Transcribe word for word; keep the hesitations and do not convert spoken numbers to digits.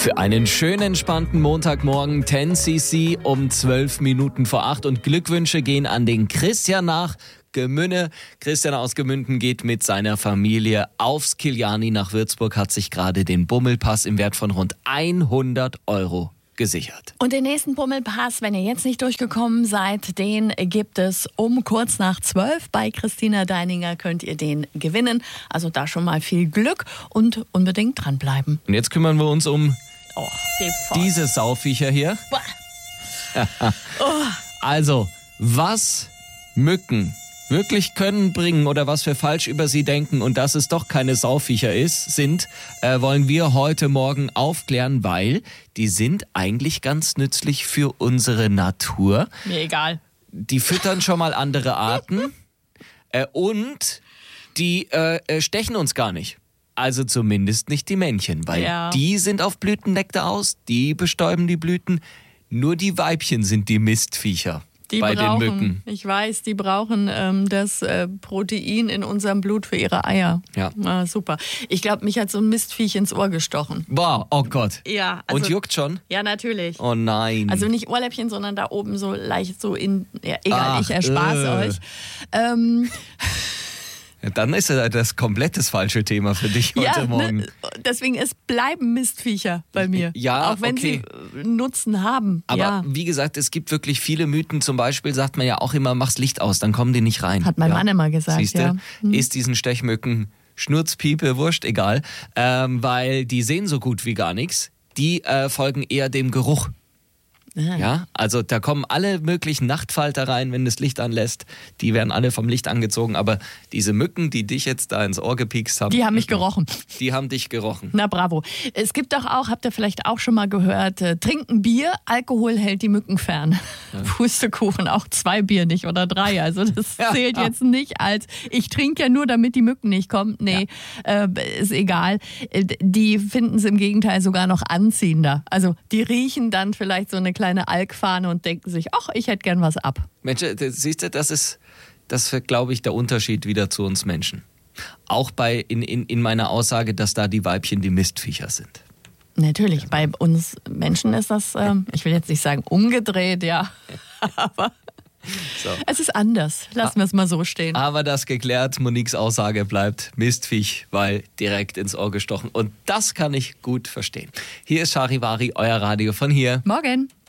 Für einen schönen, entspannten Montagmorgen, zehn Cc um zwölf Minuten vor acht. Und Glückwünsche gehen an den Christian nach Gemünde. Christian aus Gemünden geht mit seiner Familie aufs Kiliani nach Würzburg, hat sich gerade den Bummelpass im Wert von rund hundert Euro gesichert. Und den nächsten Bummelpass, wenn ihr jetzt nicht durchgekommen seid, den gibt es um kurz nach zwölf. Bei Christina Deininger könnt ihr den gewinnen. Also da schon mal viel Glück und unbedingt dranbleiben. Und jetzt kümmern wir uns um oh, diese Sauviecher hier. oh. Also, was Mücken wirklich können, bringen oder was wir falsch über sie denken und dass es doch keine Sauviecher ist, sind, äh, wollen wir heute Morgen aufklären, weil die sind eigentlich ganz nützlich für unsere Natur. Mir egal. Die füttern schon mal andere Arten äh, und die äh, stechen uns gar nicht. Also zumindest nicht die Männchen, weil ja. die sind auf Blütennektar aus, die bestäuben die Blüten. Nur die Weibchen sind die Mistviecher. Die bei brauchen, den Mücken. Ich weiß, die brauchen ähm, das äh, Protein in unserem Blut für ihre Eier. Ja. Ah, super. Ich glaube, mich hat so ein Mistviech ins Ohr gestochen. Wow, oh Gott. Ja. Also, und juckt schon? Ja, natürlich. Oh nein. Also nicht Ohrläppchen, sondern da oben so leicht so in... Ja, egal, Ach, ich erspare äh. euch. Ähm... Dann ist ja das komplett das falsche Thema für dich heute ja, Morgen. Ne, deswegen, es bleiben Mistviecher bei mir. Ja, auch wenn okay. sie Nutzen haben. Aber ja. wie gesagt, es gibt wirklich viele Mythen. Zum Beispiel sagt man ja auch immer, mach's Licht aus, dann kommen die nicht rein. Hat mein ja. Mann immer gesagt, Siehste, ja. Hm. ist diesen Stechmücken Schnurzpiepe, wurscht, egal. Ähm, weil die sehen so gut wie gar nichts. Die äh, folgen eher dem Geruch. Ja. Ja, also da kommen alle möglichen Nachtfalter rein, wenn das Licht anlässt. Die werden alle vom Licht angezogen. Aber diese Mücken, die dich jetzt da ins Ohr gepiekst haben... Die haben mich gerochen. Die haben dich gerochen. Na bravo. Es gibt doch auch, habt ihr vielleicht auch schon mal gehört, äh, trinken Bier, Alkohol hält die Mücken fern. Ja. Pustekuchen, auch zwei Bier nicht oder drei. Also das ja. zählt jetzt nicht als, ich trinke ja nur, damit die Mücken nicht kommen. Nee, ja. äh, ist egal. Die finden es im Gegenteil sogar noch anziehender. Also die riechen dann vielleicht so eine kleine kleine Alkfahne und denken sich, ach, ich hätte gern was ab. Mensch, siehst du, das ist, das glaube ich, der Unterschied wieder zu uns Menschen. Auch bei in, in, in meiner Aussage, dass da die Weibchen die Mistviecher sind. Natürlich, ja. Bei uns Menschen ist das, ähm, ich will jetzt nicht sagen umgedreht, ja, aber so. Es ist anders. Lassen wir es mal so stehen. Aber das geklärt, Moniques Aussage bleibt Mistviech, weil direkt ins Ohr gestochen. Und das kann ich gut verstehen. Hier ist Charivari, euer Radio von hier. Morgen.